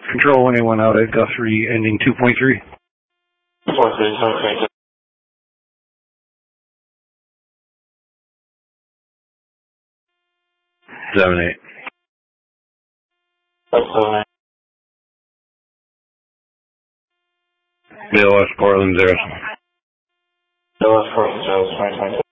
Control 181 out at Guthrie, ending 2.3. 2.3, 7-8. that's 7-8. BLS Portland 0. BLS Portland 0, 2022.